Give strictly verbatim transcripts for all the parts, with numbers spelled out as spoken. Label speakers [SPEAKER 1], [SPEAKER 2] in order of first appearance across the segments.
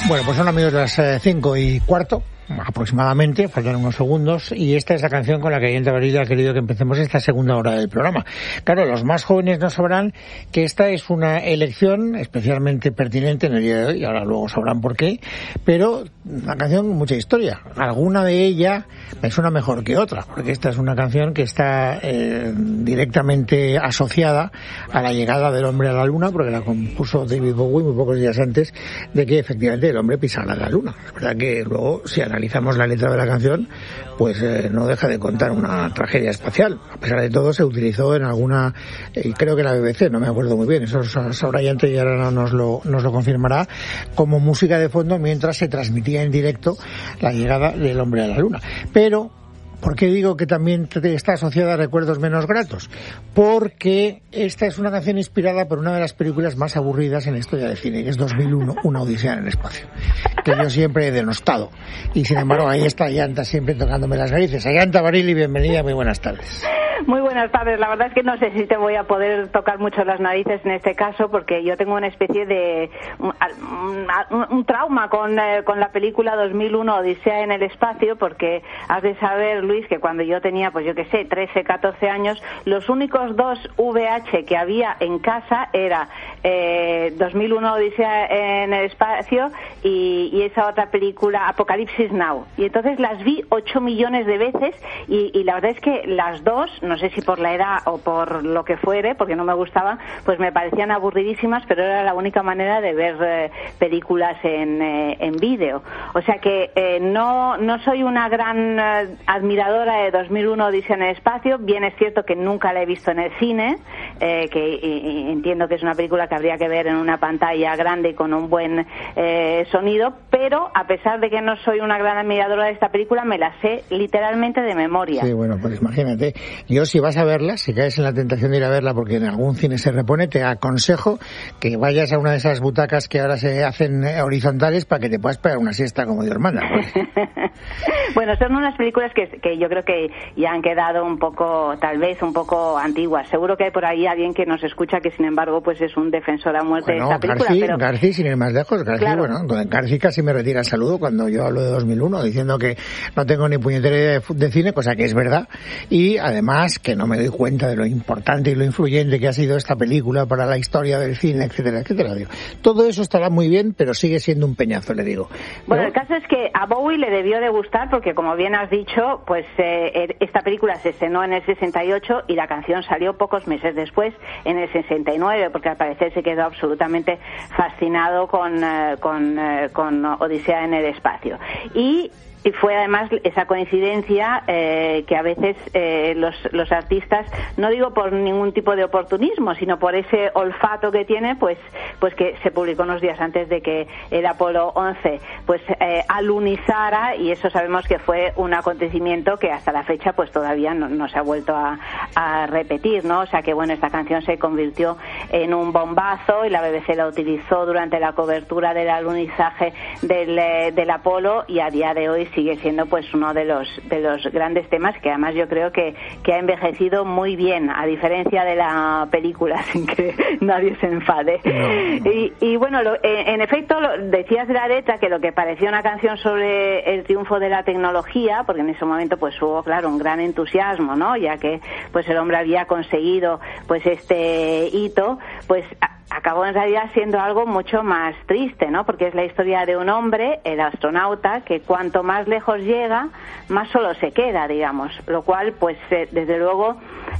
[SPEAKER 1] Bueno, pues son amigos de las eh, cinco y cuarto, aproximadamente, faltan unos segundos, y esta es la canción con la que Ayanta Barili ha querido que empecemos esta segunda hora del programa. Claro, los más jóvenes no sabrán que esta es una elección especialmente pertinente en el día de hoy, y ahora luego sabrán por qué, pero una canción con mucha historia. Alguna de ella me suena mejor que otra, porque esta es una canción que está eh, directamente asociada a la llegada del hombre a la luna, porque la compuso David Bowie muy pocos días antes de que efectivamente el hombre pisara la luna. Es verdad que luego, si analizamos la letra de la canción, pues eh, no deja de contar una tragedia espacial. A pesar de todo, se utilizó en alguna, eh, creo que la B B C, no me acuerdo muy bien, eso sabrá ya antes y ahora nos lo, nos lo confirmará, como música de fondo mientras se transmitía en directo la llegada del hombre a la luna. Pero ¿por qué digo que también está asociada a recuerdos menos gratos? Porque esta es una canción inspirada por una de las películas más aburridas en la historia del cine, que es dos mil uno, Una odisea en el espacio, que yo siempre he denostado. Y sin embargo, ahí está Ayanta siempre tocándome las narices. Ayanta Barili, bienvenida, muy buenas tardes.
[SPEAKER 2] Muy buenas tardes. La verdad es que no sé si te voy a poder tocar mucho las narices en este caso, porque yo tengo una especie de un, un, un trauma con, eh, con la película dos mil uno, Odisea en el espacio, porque has de saber, Luis, que cuando yo tenía, pues yo qué sé, trece, catorce años, los únicos dos V H que había en casa era eh, dos mil uno, Odisea en el espacio y, y esa otra película, Apocalipsis Now. Y entonces las vi ocho millones de veces y, y la verdad es que las dos, no sé si por la edad o por lo que fuere, porque no me gustaban, pues me parecían aburridísimas, pero era la única manera de ver eh, películas en, eh, en vídeo. O sea que eh, no, no soy una gran eh, admiradora de dos mil uno, Odisea en el espacio. Bien es cierto que nunca la he visto en el cine, eh, que y, y entiendo que es una película que habría que ver en una pantalla grande y con un buen eh, sonido, pero a pesar de que no soy una gran admiradora de esta película, me la sé literalmente de memoria.
[SPEAKER 1] Sí, bueno, pues imagínate. Yo, si vas a verla, si caes en la tentación de ir a verla porque en algún cine se repone, te aconsejo que vayas a una de esas butacas que ahora se hacen horizontales para que te puedas pegar una siesta como Dios manda.
[SPEAKER 2] Bueno, son unas películas que, que yo creo que ya han quedado un poco, tal vez un poco antiguas. Seguro que hay por ahí alguien que nos escucha que, sin embargo, pues es un defensor a muerte
[SPEAKER 1] bueno,
[SPEAKER 2] de esta película.
[SPEAKER 1] García,
[SPEAKER 2] pero...
[SPEAKER 1] García, sin ir más lejos, García,
[SPEAKER 2] claro.
[SPEAKER 1] Bueno, García casi me retira el saludo cuando yo hablo de dos mil uno, diciendo que no tengo ni puñetera idea de, de cine, cosa que es verdad, y además que no me doy cuenta de lo importante y lo influyente que ha sido esta película para la historia del cine, etcétera, etcétera. Digo, todo eso estará muy bien, pero sigue siendo un peñazo, le digo.
[SPEAKER 2] Bueno,
[SPEAKER 1] ¿no?
[SPEAKER 2] El caso es que a Bowie le debió de gustar porque, como bien has dicho, pues eh, esta película se estrenó en el sesenta y ocho y la canción salió pocos meses después, en el sesenta y nueve, porque al parecer se quedó absolutamente fascinado con, eh, con, eh, con Odisea en el espacio. Y Y fue además esa coincidencia eh, que a veces eh, los, los artistas, no digo por ningún tipo de oportunismo, sino por ese olfato que tiene, pues pues que se publicó unos días antes de que el Apolo once pues eh, alunizara, y eso sabemos que fue un acontecimiento que hasta la fecha pues todavía no, no se ha vuelto a, a repetir, ¿no? O sea que bueno, esta canción se convirtió en un bombazo y la B B C la utilizó durante la cobertura del alunizaje del, eh, del Apolo, y a día de hoy sigue siendo pues uno de los de los grandes temas que además yo creo que, que ha envejecido muy bien, a diferencia de la película, sin que nadie se enfade. No. Y, y bueno, lo, en, en efecto, lo, decías de la letra que lo que parecía una canción sobre el triunfo de la tecnología, porque en ese momento pues hubo, claro, un gran entusiasmo, ¿no? Ya que pues el hombre había conseguido pues este hito, pues acabó en realidad siendo algo mucho más triste, ¿no? Porque es la historia de un hombre, el astronauta, que cuanto más lejos llega, más solo se queda, digamos, lo cual, pues, eh, desde luego,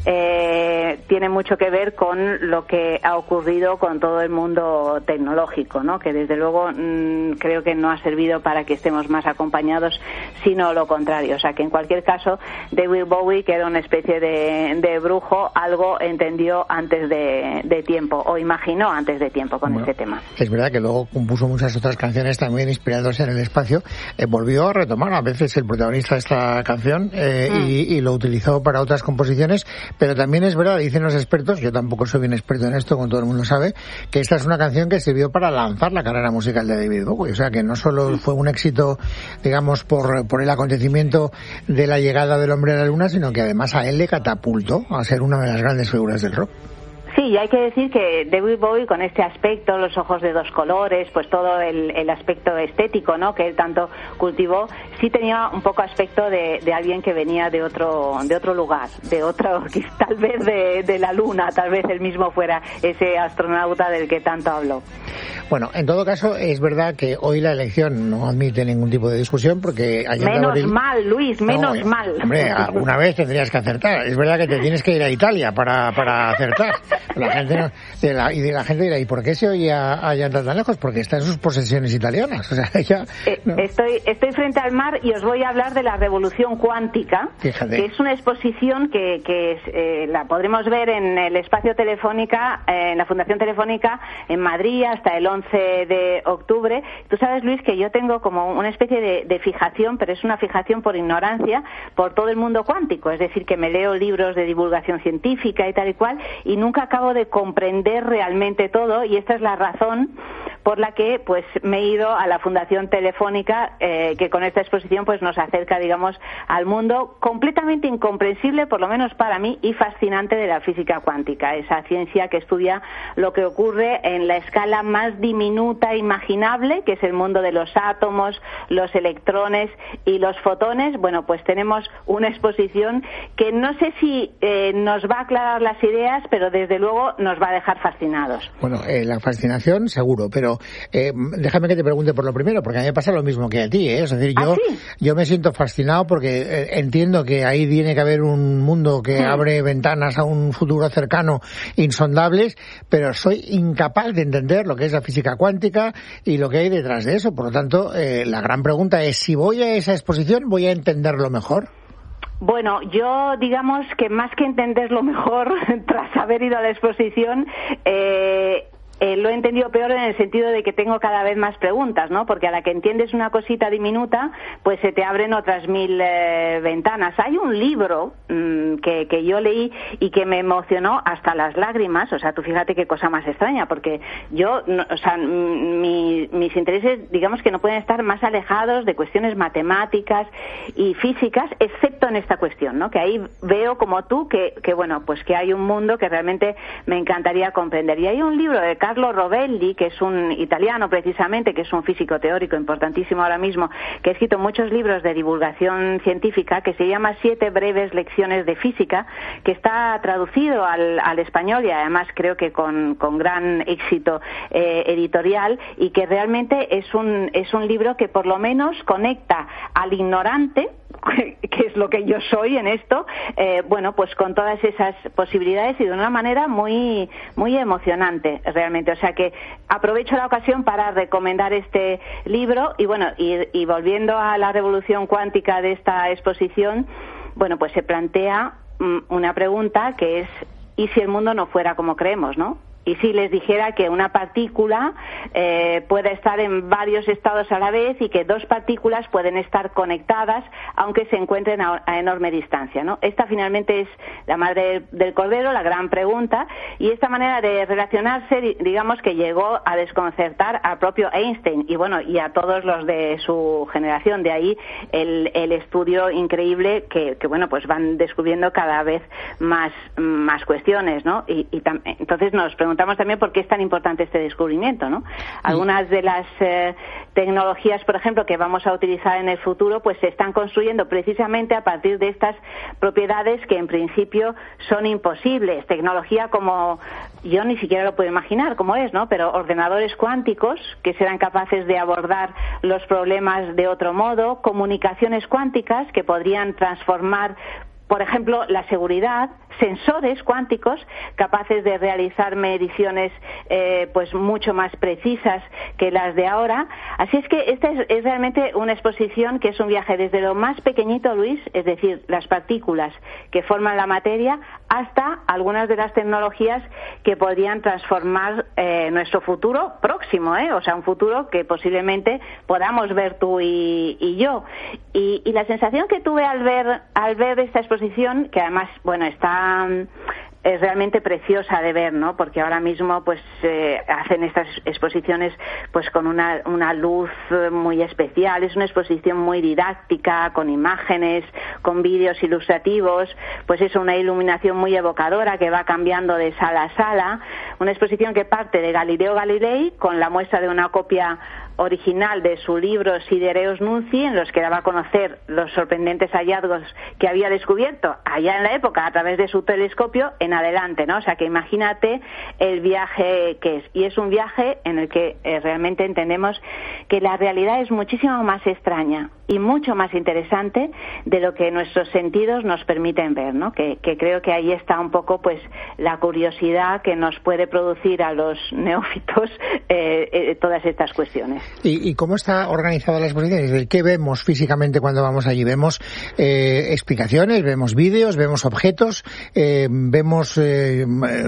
[SPEAKER 2] eh, tiene mucho que ver con lo que ha ocurrido con todo el mundo tecnológico, ¿no? Que desde luego mmm, creo que no ha servido para que estemos más acompañados, sino lo contrario. O sea, que en cualquier caso, David Bowie, que era una especie de, de brujo, algo entendió antes de, de tiempo, o imaginó antes de tiempo con
[SPEAKER 1] bueno,
[SPEAKER 2] este tema.
[SPEAKER 1] Es verdad que luego compuso muchas otras canciones también inspiradas en el espacio. Eh, volvió a retomar a veces el protagonista de esta canción eh, mm. y, y lo utilizó para otras composiciones, pero también es verdad, dicen los expertos, yo tampoco soy bien experto en esto, como todo el mundo sabe, que esta es una canción que sirvió para lanzar la carrera musical de David Bowie. O sea, que no solo fue un éxito, digamos, por, por el acontecimiento de la llegada del hombre a la luna, sino que además a él le catapultó a ser una de las grandes figuras del rock.
[SPEAKER 2] Sí, y hay que decir que David Bowie, con este aspecto, los ojos de dos colores, pues todo el, el aspecto estético, ¿no?, que él tanto cultivó, sí tenía un poco aspecto de, de alguien que venía de otro de otro lugar, de otro, tal vez de, de la luna, tal vez él mismo fuera ese astronauta del que tanto habló.
[SPEAKER 1] Bueno, en todo caso, es verdad que hoy la elección no admite ningún tipo de discusión porque...
[SPEAKER 2] Menos Abril... mal, Luis, menos
[SPEAKER 1] no,
[SPEAKER 2] mal.
[SPEAKER 1] Hombre, alguna vez tendrías que acertar. Es verdad que te tienes que ir a Italia para, para acertar. La gente no, de la, y de la gente dirá, ¿y por qué se oye allá tan lejos? Porque está en sus posesiones italianas. O sea, ella,
[SPEAKER 2] eh, no. estoy, estoy frente al mar y os voy a hablar de la revolución cuántica, Fíjate. que es una exposición que, que eh, la podremos ver en el espacio Telefónica, eh, en la Fundación Telefónica en Madrid hasta el once de octubre. Tú sabes, Luis, que yo tengo como una especie de, de fijación, pero es una fijación por ignorancia, por todo el mundo cuántico. Es decir, que me leo libros de divulgación científica y tal y cual, y nunca acabo de comprender realmente todo, y esta es la razón por la que pues me he ido a la Fundación Telefónica, eh, que con esta exposición pues nos acerca, digamos, al mundo completamente incomprensible, por lo menos para mí, y fascinante de la física cuántica, esa ciencia que estudia lo que ocurre en la escala más diminuta imaginable, que es el mundo de los átomos, los electrones y los fotones. Bueno, pues tenemos una exposición que no sé si eh, nos va a aclarar las ideas, pero desde luego nos va a dejar fascinados.
[SPEAKER 1] Bueno, eh, la fascinación seguro, pero eh, déjame que te pregunte por lo primero, porque a mí me pasa lo mismo que a ti, ¿eh? Es decir, yo,
[SPEAKER 2] ¿Ah, sí?
[SPEAKER 1] yo me siento fascinado porque eh, entiendo que ahí tiene que haber un mundo que sí. abre ventanas a un futuro cercano insondables, pero soy incapaz de entender lo que es la física cuántica y lo que hay detrás de eso. Por lo tanto, eh, la gran pregunta es, si voy a esa exposición, ¿voy a entenderlo mejor?
[SPEAKER 2] Bueno, yo digamos que más que entenderlo mejor, tras haber ido a la exposición, eh, Eh, lo he entendido peor en el sentido de que tengo cada vez más preguntas, ¿no? Porque a la que entiendes una cosita diminuta, pues se te abren otras mil eh, ventanas. Hay un libro mmm, que, que yo leí y que me emocionó hasta las lágrimas. O sea, tú fíjate qué cosa más extraña, porque yo, no, o sea, mi, mis intereses, digamos que no pueden estar más alejados de cuestiones matemáticas y físicas, excepto en esta cuestión, ¿no? Que ahí veo, como tú, que, que bueno, pues que hay un mundo que realmente me encantaría comprender. Y hay un libro de Carlo Rovelli, que es un italiano precisamente, que es un físico teórico importantísimo ahora mismo, que ha escrito muchos libros de divulgación científica, que se llama Siete breves lecciones de física, que está traducido al, al español y además creo que con, con gran éxito eh, editorial, y que realmente es un, es un libro que por lo menos conecta al ignorante, que es lo que yo soy en esto, eh, bueno, pues con todas esas posibilidades y de una manera muy muy emocionante realmente. O sea que aprovecho la ocasión para recomendar este libro y bueno, y, y volviendo a la revolución cuántica de esta exposición, bueno, pues se plantea mm, una pregunta que es, ¿y si el mundo no fuera como creemos, no? Y si les dijera que una partícula eh, puede estar en varios estados a la vez y que dos partículas pueden estar conectadas aunque se encuentren a, a enorme distancia, ¿no? Esta finalmente es la madre del cordero, la gran pregunta, y esta manera de relacionarse, digamos que llegó a desconcertar al propio Einstein y bueno, y a todos los de su generación. De ahí el, el estudio increíble que, que bueno, pues van descubriendo cada vez más, más cuestiones, ¿no? Y, y tam- entonces nos preguntamos Preguntamos también por qué es tan importante este descubrimiento, ¿no? Algunas de las eh, tecnologías, por ejemplo, que vamos a utilizar en el futuro, pues se están construyendo precisamente a partir de estas propiedades que en principio son imposibles. Tecnología como, yo ni siquiera lo puedo imaginar cómo es, ¿no? Pero ordenadores cuánticos que serán capaces de abordar los problemas de otro modo, comunicaciones cuánticas que podrían transformar, por ejemplo, la seguridad, sensores cuánticos capaces de realizar mediciones eh, pues mucho más precisas que las de ahora. Así es que esta es, es realmente una exposición que es un viaje desde lo más pequeñito, Luis, es decir, las partículas que forman la materia, hasta algunas de las tecnologías que podrían transformar eh, nuestro futuro próximo, ¿eh? O sea, un futuro que posiblemente podamos ver tú y, y yo. Y, y la sensación que tuve al ver al ver esta exposición, que además, bueno, está es realmente preciosa de ver, ¿no? Porque ahora mismo pues eh, hacen estas exposiciones pues con una, una luz muy especial, es una exposición muy didáctica, con imágenes, con vídeos ilustrativos, pues es una iluminación muy evocadora que va cambiando de sala a sala, una exposición que parte de Galileo Galilei con la muestra de una copia original de su libro Sidereus Nunci, en los que daba a conocer los sorprendentes hallazgos que había descubierto allá en la época a través de su telescopio en adelante, ¿no? O sea que imagínate el viaje que es. Y es un viaje en el que eh, realmente entendemos que la realidad es muchísimo más extraña y mucho más interesante de lo que nuestros sentidos nos permiten ver, ¿no? Que, que creo que ahí está un poco pues la curiosidad que nos puede producir a los neófitos eh, eh, todas estas cuestiones.
[SPEAKER 1] ¿Y, ¿Y cómo está organizada la exposición? ¿Qué vemos físicamente cuando vamos allí? ¿Vemos eh, explicaciones, vemos vídeos, vemos objetos, eh, vemos eh,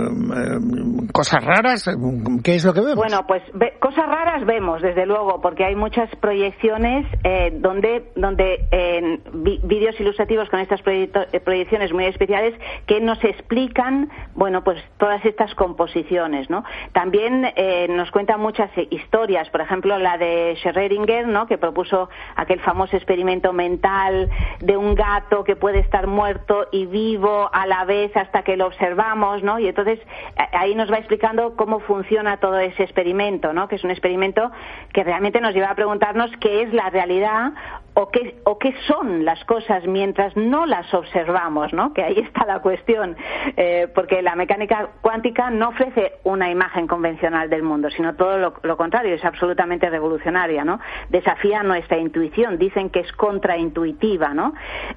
[SPEAKER 1] eh, cosas raras? ¿Qué es lo que vemos?
[SPEAKER 2] Bueno, pues ve, cosas raras vemos, desde luego, porque hay muchas proyecciones eh, donde, donde eh, vi, vídeos ilustrativos con estas proyecto, eh, proyecciones muy especiales que nos explican, bueno, pues todas estas composiciones, ¿no? También eh, nos cuentan muchas historias, por ejemplo, la de Schrödinger, ¿no? Que propuso aquel famoso experimento mental de un gato que puede estar muerto y vivo a la vez hasta que lo observamos, ¿no? Y entonces ahí nos va explicando cómo funciona todo ese experimento, ¿no? Que es un experimento que realmente nos lleva a preguntarnos qué es la realidad o qué o qué son las cosas mientras no las observamos, ¿no? Que ahí está la cuestión, eh, porque la mecánica cuántica no ofrece una imagen convencional del mundo, sino todo lo, lo contrario, es absolutamente revolucionaria, ¿no? Desafía nuestra intuición, dicen que es contraintuitiva, ¿no?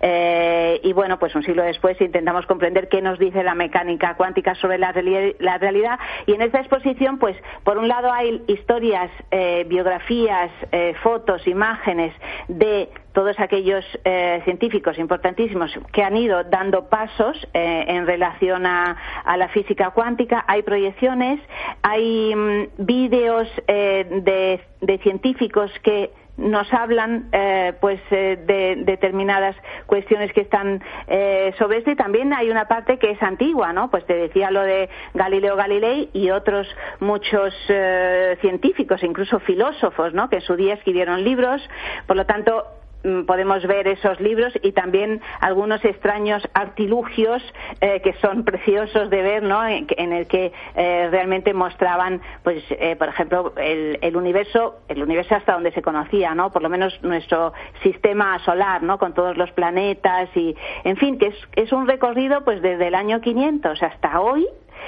[SPEAKER 2] Eh, y bueno, pues un siglo después intentamos comprender qué nos dice la mecánica cuántica sobre la, reali- la realidad, y en esta exposición, pues, por un lado hay historias, eh, biografías, eh, fotos, imágenes de todos aquellos eh, científicos importantísimos que han ido dando pasos eh, en relación a, a la física cuántica. Hay proyecciones, hay mm, vídeos eh, de, de científicos que nos hablan eh, pues eh, de determinadas cuestiones que están eh, sobre esto, y también hay una parte que es antigua, ¿no? Pues te decía lo de Galileo Galilei y otros muchos eh, científicos, incluso filósofos, ¿no? Que en su día escribieron libros, por lo tanto podemos ver esos libros y también algunos extraños artilugios eh, que son preciosos de ver, ¿no? En, en el que eh, realmente mostraban, pues, eh, por ejemplo, el, el universo, el universo hasta donde se conocía, ¿no? Por lo menos nuestro sistema solar, ¿no? Con todos los planetas y, en fin, que es, es un recorrido, pues, desde el año quinientos hasta hoy,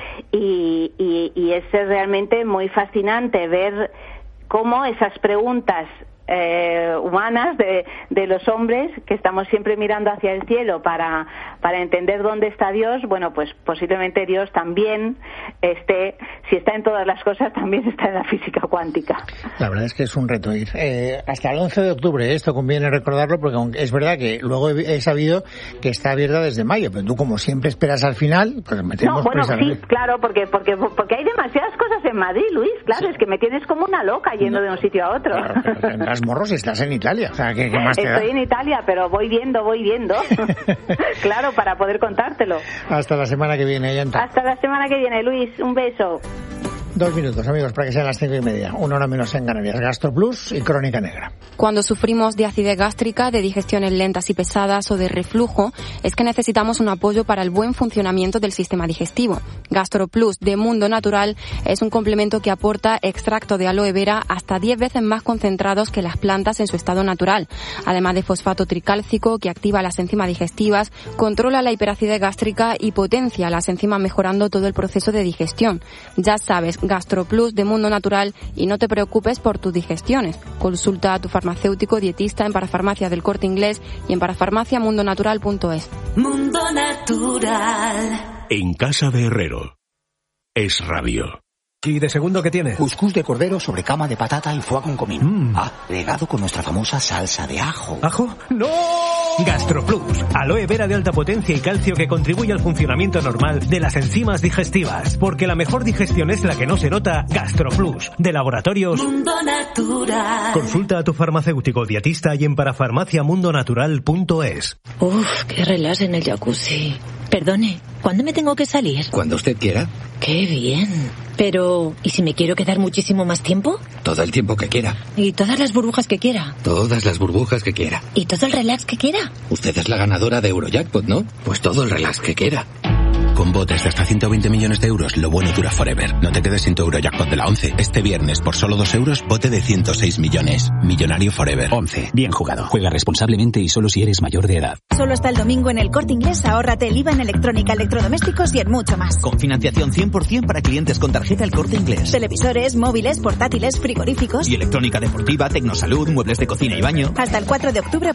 [SPEAKER 2] y, y, y es realmente muy fascinante ver cómo esas preguntas Eh, humanas de, de los hombres, que estamos siempre mirando hacia el cielo para, para entender dónde está Dios, bueno, pues posiblemente Dios también esté, si está en todas las cosas, también está en la física cuántica.
[SPEAKER 1] La verdad es que es un reto ir. Eh, hasta el once de octubre, esto conviene recordarlo, porque es verdad que luego he, he sabido que está abierta desde mayo, pero tú, como siempre, esperas al final, pues metemos...
[SPEAKER 2] No, bueno, sí, claro, porque, porque, porque hay demasiadas cosas en Madrid, Luis, claro, sí. Es que me tienes como una loca yendo no, de un sitio a otro.
[SPEAKER 1] Claro, pero tendrás morros y estás en Italia, o sea, ¿qué, qué más te da?
[SPEAKER 2] Estoy en Italia, pero voy viendo, voy viendo. Claro, para poder contártelo.
[SPEAKER 1] Hasta la semana que viene, Ayanta.
[SPEAKER 2] Hasta la semana que viene, Luis, un beso.
[SPEAKER 1] Dos minutos, amigos, para que sean las cinco y media. Una hora menos en Canarias. GastroPlus y Crónica Negra.
[SPEAKER 3] Cuando sufrimos de acidez gástrica, de digestiones lentas y pesadas o de reflujo, es que necesitamos un apoyo para el buen funcionamiento del sistema digestivo. GastroPlus de Mundo Natural es un complemento que aporta extracto de aloe vera hasta diez veces más concentrados que las plantas en su estado natural. Además de fosfato tricálcico, que activa las enzimas digestivas, controla la hiperacidez gástrica y potencia las enzimas, mejorando todo el proceso de digestión. Ya sabes, GastroPlus de Mundo Natural, y no te preocupes por tus digestiones. Consulta a tu farmacéutico dietista en Parafarmacia del Corte Inglés y en parafarmacia mundo natural punto es.
[SPEAKER 4] Mundo Natural.
[SPEAKER 5] En casa de Herrero. Es radio.
[SPEAKER 6] ¿Y de segundo qué tiene?
[SPEAKER 7] Cuscús de cordero sobre cama de patata y foie con comino. Mm. Agregado con nuestra famosa salsa de ajo.
[SPEAKER 6] ¿Ajo? ¡No! GastroPlus, aloe vera de alta potencia y calcio que contribuye al funcionamiento normal de las enzimas digestivas. Porque la mejor digestión es la que no se nota. GastroPlus, de Laboratorios
[SPEAKER 4] Mundo Natural.
[SPEAKER 6] Consulta a tu farmacéutico dietista y en parafarmacia mundo natural punto es.
[SPEAKER 8] Uf, qué relax en el jacuzzi. Perdone, ¿cuándo me tengo que salir?
[SPEAKER 7] Cuando usted quiera.
[SPEAKER 8] ¡Qué bien! Pero, ¿y si me quiero quedar muchísimo más tiempo?
[SPEAKER 7] Todo el tiempo que quiera.
[SPEAKER 8] ¿Y todas las burbujas que quiera?
[SPEAKER 7] Todas las burbujas que quiera.
[SPEAKER 8] ¿Y todo el relax que quiera?
[SPEAKER 7] Usted es la ganadora de Eurojackpot, ¿no? Pues todo el relax que quiera.
[SPEAKER 9] Con botes de hasta ciento veinte millones de euros, lo bueno dura forever. No te quedes sin tu Eurojackpot de la once. Este viernes, por solo dos euros, bote de ciento seis millones. Millonario forever.
[SPEAKER 10] once. Bien jugado. Juega responsablemente y solo si eres mayor de edad.
[SPEAKER 11] Solo hasta el domingo en El Corte Inglés, ahórrate el I V A en electrónica, electrodomésticos y en mucho más.
[SPEAKER 12] Con financiación cien por ciento para clientes con tarjeta El Corte Inglés.
[SPEAKER 11] Televisores, móviles, portátiles, frigoríficos.
[SPEAKER 12] Y electrónica deportiva, tecnosalud, muebles de cocina y baño.
[SPEAKER 11] Hasta el cuatro de octubre